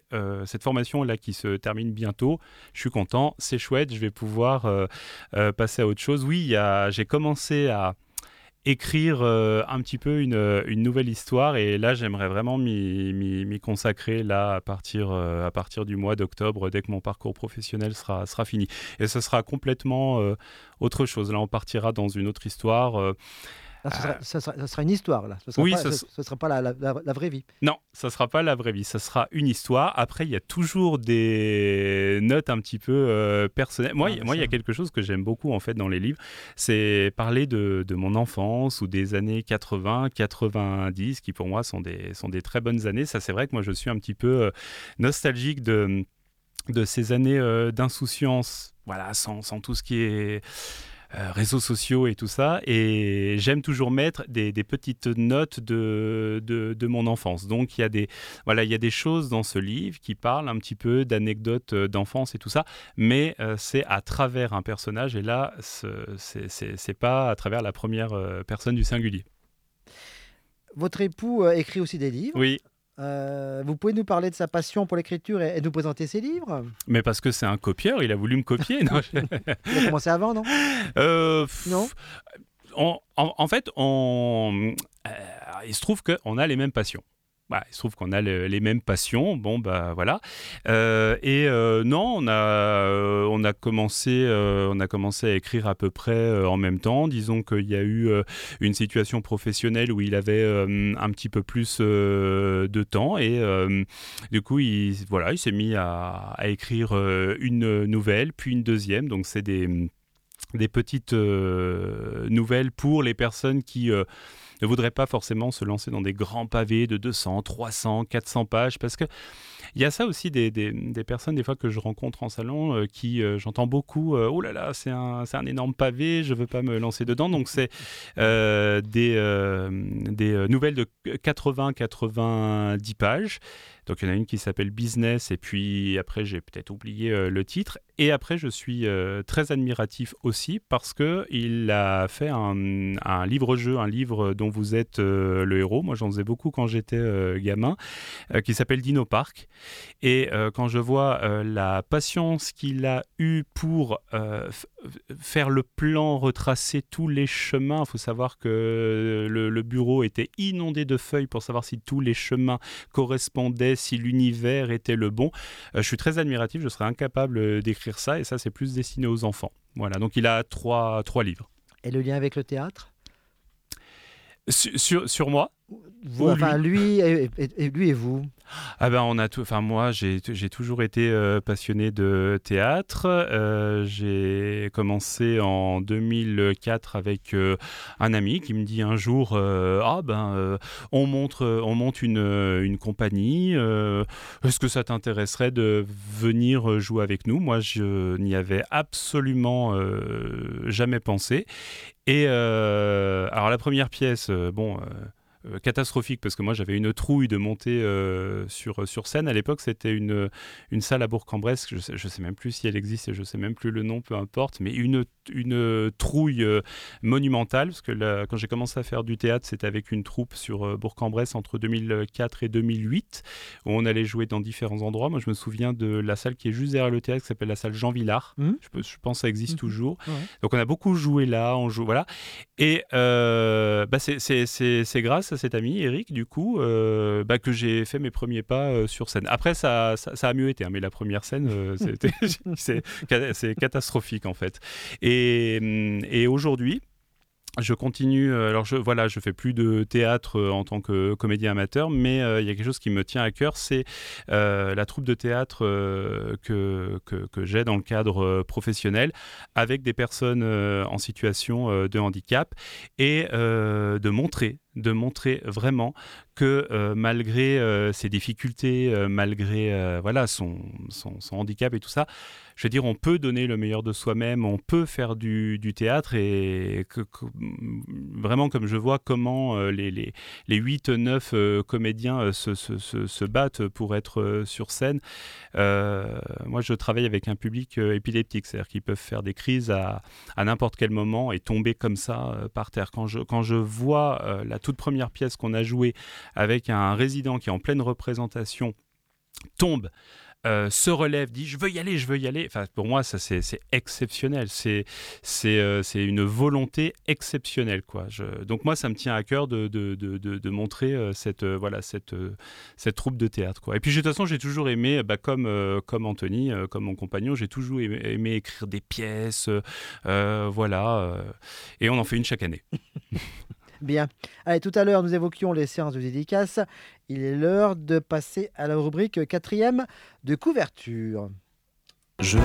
cette formation-là qui se termine bientôt. Je suis content, c'est chouette, je vais pouvoir passer à autre chose. Oui, j'ai commencé à écrire un petit peu une nouvelle histoire et là j'aimerais vraiment m'y consacrer là à partir du mois d'octobre dès que mon parcours professionnel sera fini et ce sera complètement autre chose. Là on partira dans une autre histoire. Là, ça sera une histoire, là. Oui, Ce sera pas la vraie vie. non, ça sera pas la vraie vie, ça sera une histoire. Après, il y a toujours des notes un petit peu personnelles. Moi, il y a quelque chose que j'aime beaucoup en fait dans les livres, c'est parler de mon enfance ou des années 80, 90, qui pour moi sont des très bonnes années. Ça, c'est vrai que moi, je suis un petit peu nostalgique de ces années d'insouciance, voilà, sans tout ce qui est réseaux sociaux et tout ça, et j'aime toujours mettre des petites notes de mon enfance. Donc il y a des choses dans ce livre qui parlent un petit peu d'anecdotes d'enfance et tout ça, mais c'est à travers un personnage, et là c'est pas à travers la première personne du singulier. Votre époux écrit aussi des livres. Oui. Vous pouvez nous parler de sa passion pour l'écriture et nous présenter ses livres? Mais parce que c'est un copieur, il a voulu me copier. Non, Il a commencé avant, non? Non. En fait, il se trouve qu'on a les mêmes passions. Bah, il se trouve qu'on a les mêmes passions. Bon, bah voilà. Non, on a commencé à écrire à peu près en même temps. Disons qu'il y a eu une situation professionnelle où il avait un petit peu plus de temps et du coup, il s'est mis à écrire une nouvelle, puis une deuxième. Donc, c'est des petites nouvelles pour les personnes qui ne voudraient pas forcément se lancer dans des grands pavés de 200, 300, 400 pages, parce que il y a ça aussi des personnes des fois que je rencontre en salon qui, j'entends beaucoup, oh là là, c'est un énorme pavé, je ne veux pas me lancer dedans. Donc c'est des nouvelles de 80-90 pages. Donc il y en a une qui s'appelle Business, et puis après j'ai peut-être oublié le titre. Et après je suis très admiratif aussi parce qu'il a fait un livre-jeu, un livre dont vous êtes le héros. Moi j'en faisais beaucoup quand j'étais gamin, qui s'appelle Dino Park. Et quand je vois la patience qu'il a eue pour faire le plan, retracer tous les chemins, il faut savoir que le bureau était inondé de feuilles pour savoir si tous les chemins correspondaient, si l'univers était le bon. Je suis très admiratif, je serais incapable d'écrire ça, et ça c'est plus destiné aux enfants. Voilà, donc il a trois livres. Et le lien avec le théâtre? Sur moi? Enfin, lui et vous? Ah ben moi j'ai toujours été passionné de théâtre. J'ai commencé en 2004 avec un ami qui me dit un jour on monte une compagnie. Est-ce que ça t'intéresserait de venir jouer avec nous? Moi je n'y avais absolument jamais pensé. Et alors la première pièce, catastrophique, parce que moi j'avais une trouille de monter sur scène. À l'époque c'était une salle à Bourg-en-Bresse, je sais même plus si elle existe et je sais même plus le nom, peu importe, mais une trouille monumentale, parce que quand j'ai commencé à faire du théâtre, c'était avec une troupe sur Bourg-en-Bresse entre 2004 et 2008, où on allait jouer dans différents endroits. Moi je me souviens de la salle qui est juste derrière le théâtre, qui s'appelle la salle Jean Villard. Je pense que ça existe toujours. Ouais. Donc on a beaucoup joué là, voilà. Et c'est grâce à cet ami Eric du coup que j'ai fait mes premiers pas sur scène. Après ça a mieux été, hein, mais la première scène c'est catastrophique en fait. Et aujourd'hui je continue, alors je fais plus de théâtre en tant que comédien amateur, mais il y a quelque chose qui me tient à cœur, c'est la troupe de théâtre que j'ai dans le cadre professionnel, avec des personnes en situation de handicap, et de montrer vraiment que malgré ses difficultés, malgré son handicap et tout ça, je veux dire, on peut donner le meilleur de soi-même, on peut faire du théâtre, et vraiment comme je vois comment les 8-9 comédiens se battent pour être sur scène. Moi, je travaille avec un public épileptique, c'est-à-dire qu'ils peuvent faire des crises à n'importe quel moment et tomber comme ça par terre. Quand je vois la toute première pièce qu'on a jouée avec un résident qui est en pleine représentation, tombe, se relève, dit je veux y aller, je veux y aller. Enfin, pour moi, ça c'est exceptionnel. C'est une volonté exceptionnelle, quoi. Donc moi, ça me tient à cœur de montrer cette troupe de théâtre, quoi. Et puis de toute façon, j'ai toujours aimé, comme Anthony, comme mon compagnon, j'ai toujours aimé écrire des pièces, et on en fait une chaque année. Bien. Allez, tout à l'heure, nous évoquions les séances de dédicaces. Il est l'heure de passer à la rubrique 4e de couverture. Je